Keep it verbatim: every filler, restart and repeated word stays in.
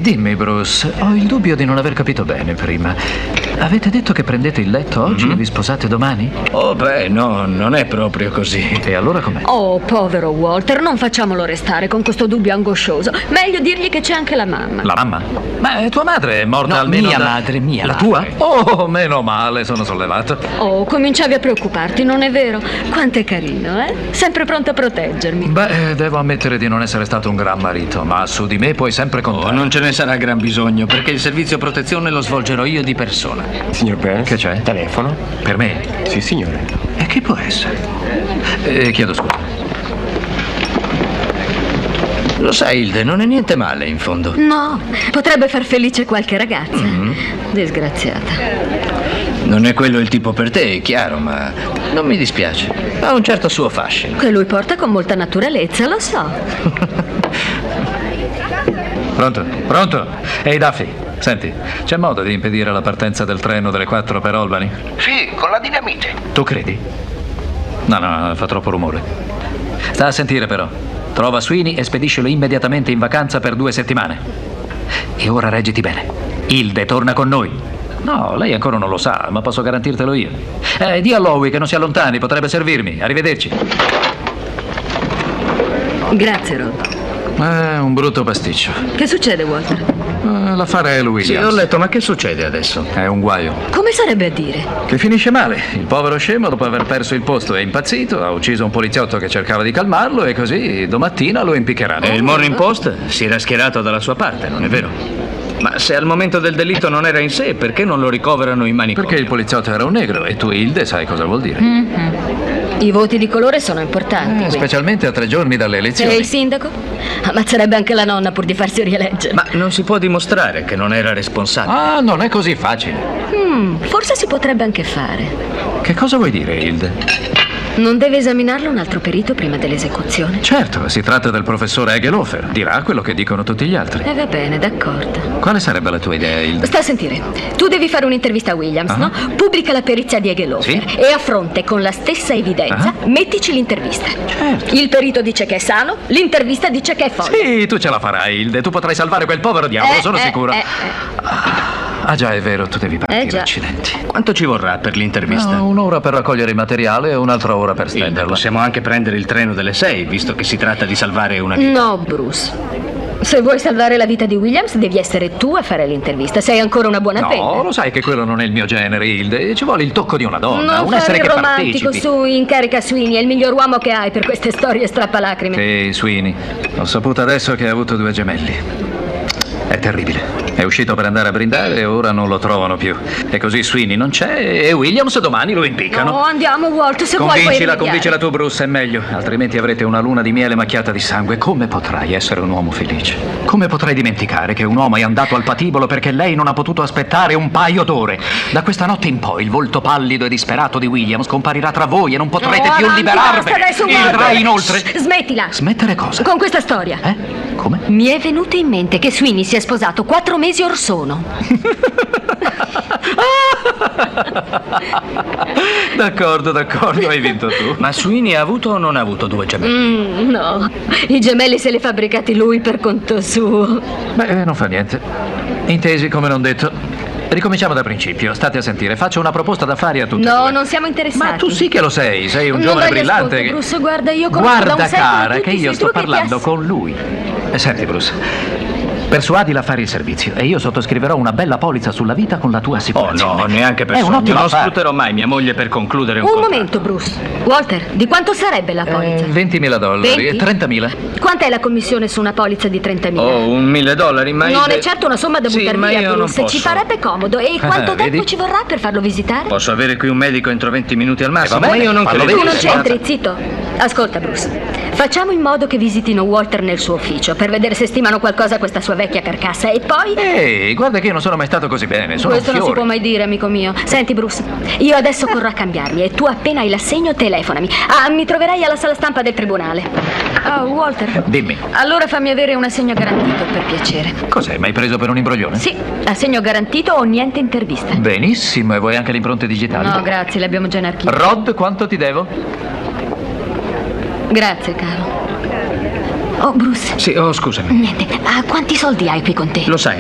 Dimmi, Bruce, ho il dubbio di non aver capito bene prima. Avete detto che prendete il letto oggi mm-hmm. e vi sposate domani? Oh, beh, no, non è proprio così. E allora com'è? Oh, povero Walter, non facciamolo restare con questo dubbio angoscioso. Meglio dirgli che c'è anche la mamma. La mamma? Ma tua madre è morta no, almeno mia da... madre, mia La madre. tua? Oh, meno male, sono sollevato. Oh, cominciavi a preoccuparti, non è vero? Quanto è carino, eh? Sempre pronto a proteggermi. Beh, devo ammettere di non essere stato un gran marito, ma su di me puoi sempre contare. Oh, non ce ne sarà gran bisogno, perché il servizio protezione lo svolgerò io di persona. Signor Burns? Che c'è? Telefono? Per me? Sì, signore. E che può essere? Eh, chiedo scusa. Lo sai, Hilde, non è niente male, in fondo. No, potrebbe far felice qualche ragazza. Mm-hmm. Disgraziata. Non è quello il tipo per te, è chiaro, ma non mi dispiace. Ha un certo suo fascino. Che lui porta con molta naturalezza, lo so. Pronto? Pronto? Ehi, Duffy, senti, c'è modo di impedire la partenza del treno delle quattro per Albany? Sì, con la dinamite. Tu credi? No, no, fa troppo rumore. Sta a sentire però. Trova Sweeney e spediscilo immediatamente in vacanza per due settimane. E ora reggiti bene. Hilde torna con noi. No, lei ancora non lo sa, ma posso garantirtelo io. Eh, di a Lowy che non si allontani, potrebbe servirmi. Arrivederci. Grazie, Rob. È un brutto pasticcio. Che succede, Walter? Eh, l'affare è Williams. Sì, ho letto, ma che succede adesso? È un guaio. Come sarebbe a dire? Che finisce male. Il povero scemo, dopo aver perso il posto, è impazzito, ha ucciso un poliziotto che cercava di calmarlo e così domattina lo impiccheranno. E il Morning Post si era schierato dalla sua parte, non è vero? Ma se al momento del delitto non era in sé, perché non lo ricoverano in manicomio? Perché il poliziotto era un negro e tu, Hilde, sai cosa vuol dire. Mm-hmm. I voti di colore sono importanti. Eh, specialmente a tre giorni dalle elezioni. E il sindaco? Ammazzerebbe anche la nonna pur di farsi rieleggere. Ma non si può dimostrare che non era responsabile. Ah, non è così facile. Mm, forse si potrebbe anche fare. Che cosa vuoi dire, Hilde? Non deve esaminarlo un altro perito prima dell'esecuzione? Certo, si tratta del professore Egelofer. Dirà quello che dicono tutti gli altri. Eh, va bene, d'accordo. Quale sarebbe la tua idea, Hilde? Sta a sentire. Tu devi fare un'intervista a Williams, uh-huh. no? Pubblica la perizia di Egelofer. Sì. E a fronte, con la stessa evidenza, uh-huh. mettici l'intervista. Certo. Il perito dice che è sano, l'intervista dice che è folle. Sì, tu ce la farai, Hilde. Tu potrai salvare quel povero diavolo, eh, sono eh, sicuro. Eh, eh. Ah, già, è vero, tu devi partire, Eh, già. accidenti. Quanto ci vorrà per l'intervista? No, un'ora per raccogliere il materiale e un'altra ora per Hilde, stenderla. possiamo anche prendere il treno delle sei, visto che si tratta di salvare una vita. No, Bruce. Se vuoi salvare la vita di Williams, devi essere tu a fare l'intervista. Sei ancora una buona No, penna. lo sai che quello non è il mio genere, Hilde. Ci vuole il tocco di una donna, Non un fare essere il che romantico, partecipi. su, incarica Sweeney, è il miglior uomo che hai per queste storie strappalacrime. Sì, Sweeney. Ho saputo adesso che ha avuto due gemelli. È terribile. È uscito per andare a brindare e ora non lo trovano più. E così Sweeney non c'è e Williams domani lo impiccano. No, andiamo, Walt, se vuoi puoi Convincila, rimediare. convincila tu, Bruce, è meglio. Altrimenti avrete una luna di miele macchiata di sangue. Come potrai essere un uomo felice? Come potrai dimenticare che un uomo è andato al patibolo perché lei non ha potuto aspettare un paio d'ore? Da questa notte in poi il volto pallido e disperato di Williams comparirà tra voi e non potrete No, più avanti, liberarvene. basta, adesso, E Walt. vedrai inoltre... Shh, smettila. Smettere cosa? Con questa storia. Eh? Come? Mi è venuto in mente che Sweeney si è sposato quattro mesi or sono. D'accordo, d'accordo, hai vinto tu. Ma Sweeney ha avuto o non ha avuto due gemelli? Mm, no, i gemelli se li ha fabbricati lui per conto suo. Beh, non fa niente. Intesi come non detto. Ricominciamo da principio. State a sentire, faccio una proposta d'affari a tutti. No, e due. non siamo interessati. Ma tu sì che lo sei, sei un Non giovane dai brillante. ascolto, che- Bruce, guarda, io conosco da Guarda, un secolo cara, tutti che i io suoi sto trucchi parlando piass- con lui. Eh, senti, Bruce. Persuadila a fare il servizio e io sottoscriverò una bella polizza sulla vita con la tua Oh assicurazione. no, neanche per È un sogno. ottimo Non affare. sfrutterò mai mia moglie per concludere un Un contratto. momento, Bruce. Walter, di quanto sarebbe la polizza? Eh, ventimila dollari, venti? trentamila. Quant'è la commissione su una polizza di trentamila? Oh, un mille dollari, ma... Non Hilde- è certo una somma da Sì, buttare ma via, io non Bruce. Ci posso. farebbe comodo. E quanto Ah, tempo vedi? ci vorrà per farlo visitare? Posso avere qui un medico entro venti minuti al massimo, Eh, va ma bene, io non fallo credo Tu vedere. non che sia- c'entri, zitto. Ascolta, Bruce. Facciamo in modo che visitino Walter nel suo ufficio per vedere se stimano qualcosa a questa sua vecchia carcassa. E poi... Ehi, guarda che io non sono mai stato così bene, sono Questo un non si fiore. può mai dire, amico mio. Senti, Bruce, io adesso corro a cambiarmi e tu appena hai l'assegno telefonami. Ah, mi troverai alla sala stampa del tribunale. Oh, Walter. Dimmi. Allora fammi avere un assegno garantito, per piacere. Cos'è, mi hai preso per un imbroglione? Sì, assegno garantito o niente intervista. Benissimo, e vuoi anche le impronte digitali? No, grazie, le abbiamo già in archivio. Rod, quanto ti devo? Grazie, caro. Oh, Bruce. Sì, oh, scusami. Niente. Ah, quanti soldi hai qui con te? Lo sai,